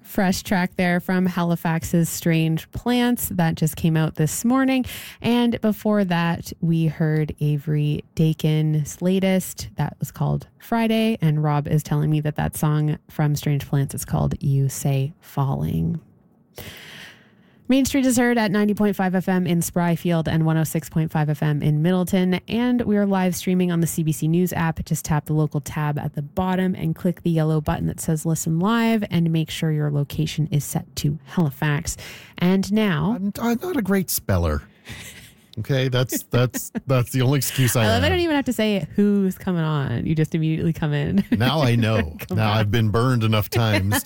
Fresh track there from Halifax's Strange Plants that just came out this morning. And before that, we heard Avery Dakin's latest. That was called Friday. And Rob is telling me that that song from Strange Plants is called You Say Falling. Main Street is heard at 90.5 FM in Spryfield and 106.5 FM in Middleton. And we are live streaming on the CBC News app. Just tap the local tab at the bottom and click the yellow button that says Listen Live and make sure your location is set to Halifax. And now... I'm not a great speller. Okay, that's the only excuse I have. I don't even have to say who's coming on. You just immediately come in. Now I know. Now I've been burned enough times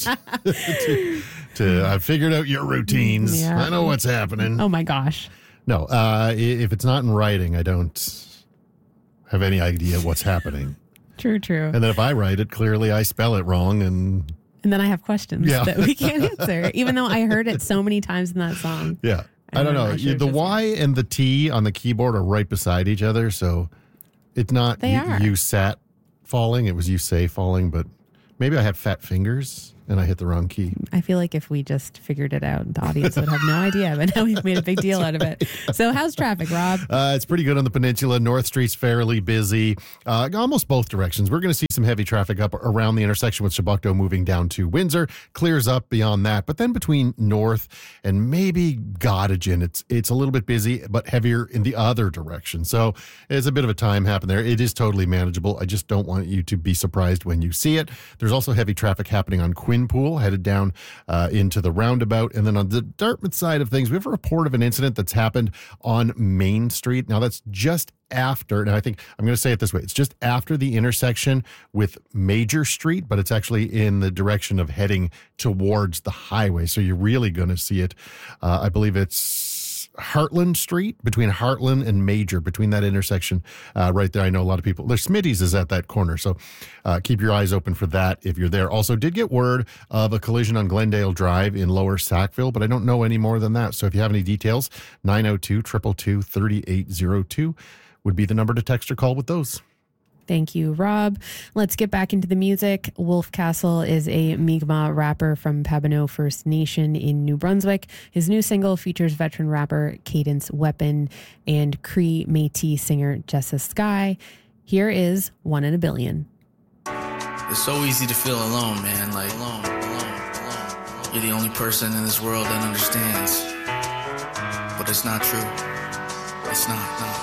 I've figured out your routines. Yeah. I know what's happening. Oh my gosh. No, if it's not in writing, I don't have any idea what's happening. True. And then if I write it, clearly I spell it wrong and then I have questions that we can't answer, even though I heard it so many times in that song. Yeah. I don't know. The Y and the T on the keyboard are right beside each other, so it's not you sat falling. It was you say falling, but maybe I have fat fingers and I hit the wrong key. I feel like if we just figured it out, the audience would have no idea, but now we've made a big deal out of it. So how's traffic, Rob? It's pretty good on the peninsula. North Street's fairly busy, almost both directions. We're going to see some heavy traffic up around the intersection with Chebucto moving down to Windsor. Clears up beyond that, but then between North and maybe Gottingen, it's a little bit busy, but heavier in the other direction. So it's a bit of a time happen there. It is totally manageable. I just don't want you to be surprised when you see it. There's also heavy traffic happening on Quinpool, headed down into the roundabout. And then on the Dartmouth side of things, we have a report of an incident that's happened on Main Street. Now, that's just after, and I think I'm going to say it this way, it's just after the intersection with Major Street, but it's actually in the direction of heading towards the highway. So you're really going to see it. I believe it's Heartland Street, between Heartland and Major, between that intersection right there. I know a lot of people, there's Smitty's is at that corner, so keep your eyes open for that if you're there. Also did get word of a collision on Glendale Drive in Lower Sackville, but I don't know any more than that. So if you have any details, 902-222-3802 would be the number to text or call with those. Thank you, Rob. Let's get back into the music. Wolf Castle is a Mi'kmaq rapper from Pabineau First Nation in New Brunswick. His new single features veteran rapper Cadence Weapon and Cree Métis singer Jessa Sky. Here is One in a Billion. It's so easy to feel alone, man. Like, alone. You're the only person in this world that understands. But it's not true. It's not, no.